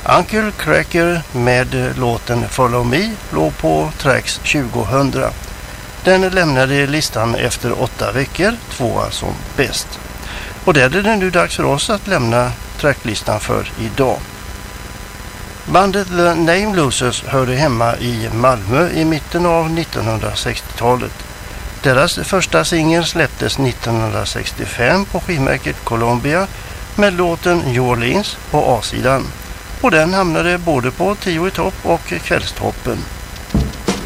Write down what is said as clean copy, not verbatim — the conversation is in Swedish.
Uncle Cracker med låten Follow Me låg på Tracks 2000. Den lämnade listan efter 8 veckor, 2 som bäst. Och där är det nu dags för oss att lämna tracklistan för idag. Bandet The Name Losers hörde hemma i Malmö i mitten av 1960-talet. Deras första singel släpptes 1965 på skivmärket Columbia med låten New Orleans på A-sidan. Och den hamnade både på 10 i topp och kvällstoppen.